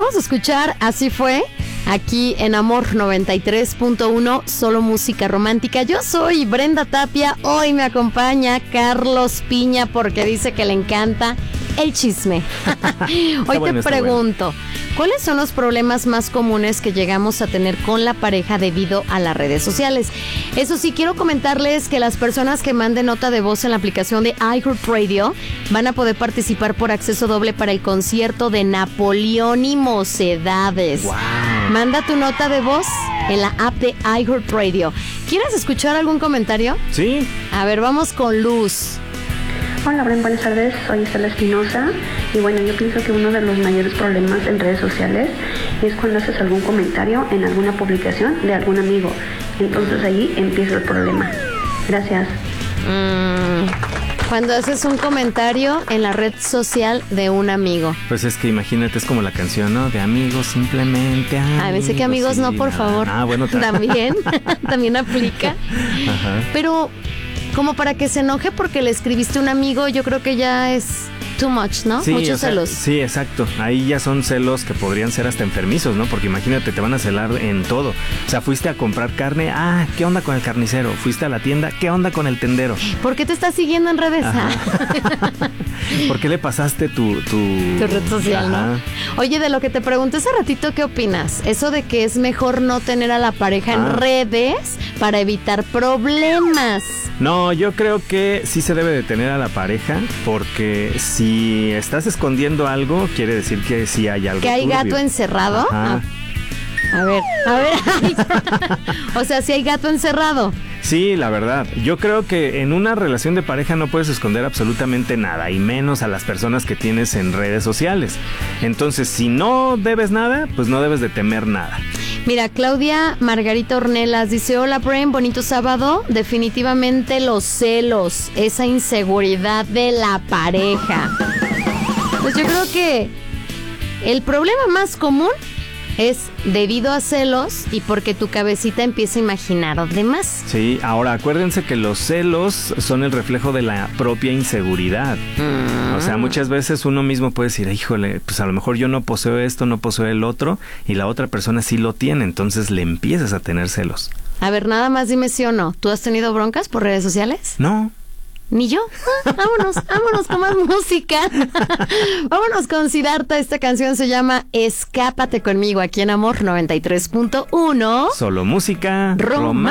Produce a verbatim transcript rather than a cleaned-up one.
vamos a escuchar Así Fue, aquí en Amor noventa y tres punto uno, solo música romántica. Yo soy Brenda Tapia, hoy me acompaña Carlos Piña porque dice que le encanta el chisme. Hoy bueno, te pregunto, bueno. ¿cuáles son los problemas más comunes que llegamos a tener con la pareja debido a las redes sociales? Eso sí, quiero comentarles que las personas que manden nota de voz en la aplicación de iHeartRadio van a poder participar por acceso doble para el concierto de Napoleón y Mocedades. Wow. Manda tu nota de voz en la app de iHeartRadio. ¿Quieres escuchar algún comentario? Sí. A ver, vamos con Luz. Hola, Bren, buenas tardes, soy Estela Espinosa y bueno, yo pienso que uno de los mayores problemas en redes sociales es cuando haces algún comentario en alguna publicación de algún amigo, entonces ahí empieza el problema. Gracias. Mm, cuando haces un comentario en la red social de un amigo. Pues es que imagínate, es como la canción, ¿no? De amigos simplemente. Amigos, a veces que amigos sí, no, por nada. favor. Ah, bueno, ta- también, también aplica. Ajá. Pero como para que se enoje porque le escribiste a un amigo, yo creo que ya es too much, ¿no? Sí, Muchos o sea, celos. Sí, exacto. Ahí ya son celos que podrían ser hasta enfermizos, ¿no? Porque imagínate, te van a celar en todo. O sea, fuiste a comprar carne, ah, ¿qué onda con el carnicero? Fuiste a la tienda, ¿qué onda con el tendero? ¿Por qué te estás siguiendo en redes? ¿Por qué le pasaste tu... Tu, tu red social, Ajá. ¿no? Oye, de lo que te pregunté hace ratito, ¿qué opinas? Eso de que es mejor no tener a la pareja ah. en redes para evitar problemas. No, yo creo que sí se debe de tener a la pareja, porque si estás escondiendo algo, quiere decir que sí hay algo. ¿Que hay turbio. gato encerrado? Ajá. A ver, a ver. O sea, si hay gato encerrado. Sí, la verdad. Yo creo que en una relación de pareja no puedes esconder absolutamente nada, y menos a las personas que tienes en redes sociales. Entonces, si no debes nada, pues no debes de temer nada. Mira, Claudia Margarita Ornelas dice: hola, Bren, bonito sábado. Definitivamente los celos, esa inseguridad de la pareja. Pues yo creo que el problema más común es debido a celos y porque tu cabecita empieza a imaginar de más. Sí, ahora acuérdense que los celos son el reflejo de la propia inseguridad. Mm. O sea, muchas veces uno mismo puede decir, híjole, pues a lo mejor yo no poseo esto, no poseo el otro, y la otra persona sí lo tiene, entonces le empiezas a tener celos. A ver, nada más dime sí o no. ¿Tú has tenido broncas por redes sociales? No. Ni yo. Ah, vámonos, vámonos con más música. Vámonos con Siddhartha. Esta canción se llama Escápate conmigo, aquí en Amor noventa y tres punto uno. Solo música romántica.